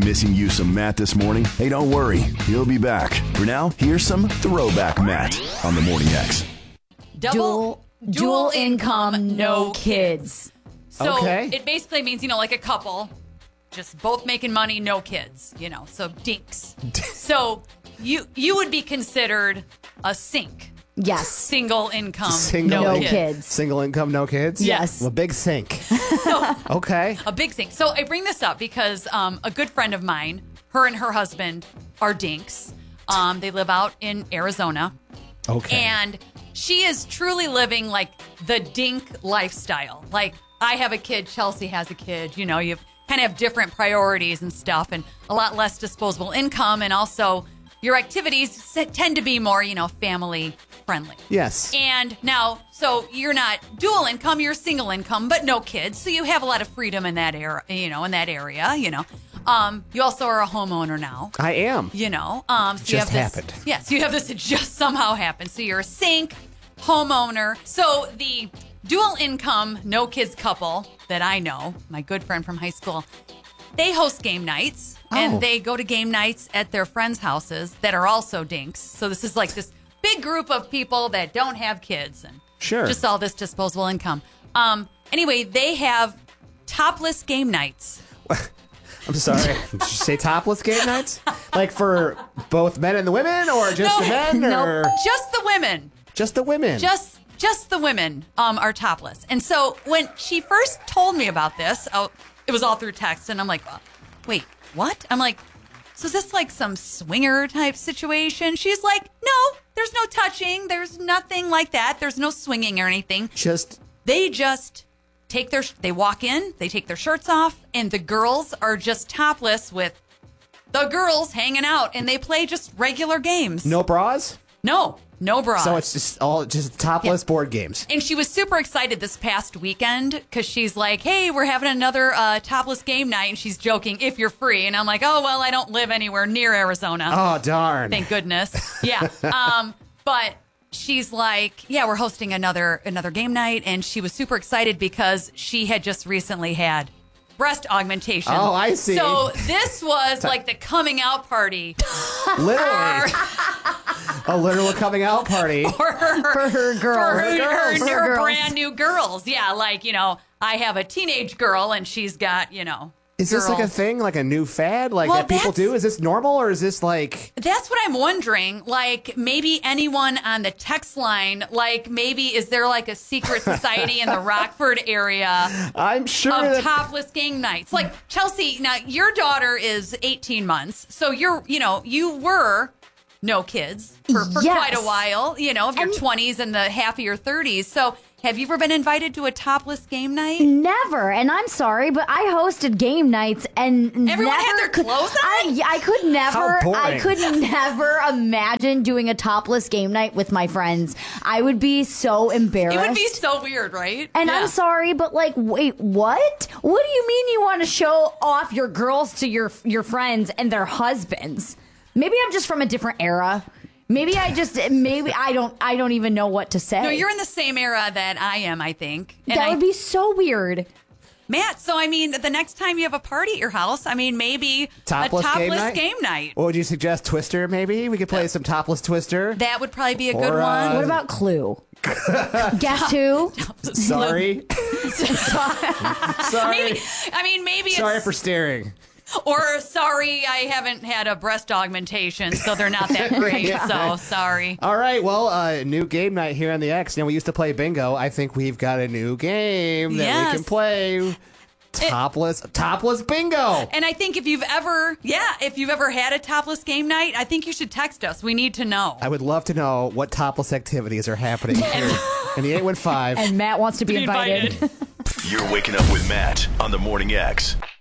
Missing you some Matt this morning? Hey, don't worry. He'll be back. For now, here's some Throwback Matt on the Morning X. Dual income, no kids. So Okay. it basically means, like a couple, just both making money, no kids, so dinks. So you would be considered a sink. Yes. Single income, No kids. Single income, no kids? Yes. Well, big sink. So, Okay. a big sink. So I bring this up because a good friend of mine, her and her husband are dinks. They live out in Arizona. Okay. And she is truly living like the dink lifestyle. Like, I have a kid, Chelsea has a kid. You kind of have different priorities and stuff, and a lot less disposable income. And also, your activities tend to be more, family friendly. Yes. And now, so you're not dual income, you're single income, but no kids. So you have a lot of freedom in that area, You also are a homeowner now. I am. So Just you have this, happened. Yes, you have this. It just somehow happened. So you're a sink homeowner. So the dual income, no kids couple that I know, my good friend from high school, they host game nights and they go to game nights at their friends' houses that are also dinks. So this is like this big group of people that don't have kids and just all this disposable income. Anyway, they have topless game nights. I'm sorry. Did you say topless game nights? Like for both men and the women, or just the men? Or just the women. Just the women. Just the women are topless. And so when she first told me about this, it was all through text, and I'm like, wait, what? I'm like, so is this like some swinger type situation? She's like, no, there's no touching. There's nothing like that. There's no swinging or anything. They just they walk in, they take their shirts off, and the girls are just topless with the girls hanging out, and they play just regular games. No bras? No bras. So it's just topless board games. And she was super excited this past weekend because she's like, hey, we're having another topless game night. And she's joking, if you're free. And I'm like, oh, well, I don't live anywhere near Arizona. Oh, darn. Thank goodness. Yeah. But she's like, yeah, we're hosting another game night. And she was super excited because she had just recently had breast augmentation. Oh, I see. So this was like the coming out party. Literally. A literal coming out party. For her girls. For her girls. brand new girls. Yeah, like, I have a teenage girl and she's got, Is this like a thing, like a new fad, like that people do? Is this normal, or is this like... That's what I'm wondering. Like, maybe anyone on the text line, like, maybe is there like a secret society in the Rockford area I'm sure of topless game nights? Like, Chelsea, now your daughter is 18 months, so you were no kids for quite a while, of your 20s and the half of your 30s. So have you ever been invited to a topless game night? Never. And I'm sorry, but I hosted game nights and everyone had their clothes on? I could never. How boring. I could never imagine doing a topless game night with my friends. I would be so embarrassed. It would be so weird, right? And Yeah. I'm sorry, but like, wait, what? What do you mean you want to show off your girls to your friends and their husbands? Maybe I'm just from a different era. Maybe I don't even know what to say. No, you're in the same era that I am, I think. And that would be so weird. Matt, so I mean, the next time you have a party at your house, I mean, maybe Topless a topless game night. What would you suggest? Twister, maybe? We could play some topless Twister. That would probably be a good Or, one. What about Clue? Guess who? Sorry. Sorry. Maybe Sorry it's... for staring. Or sorry, I haven't had a breast augmentation, so they're not that great, so sorry. All right, well, new game night here on the X. Now, we used to play bingo. I think we've got a new game that we can play. Topless bingo. And I think if you've ever had a topless game night, I think you should text us. We need to know. I would love to know what topless activities are happening here in the 815. And Matt wants to be invited. You're waking up with Matt on the Morning X.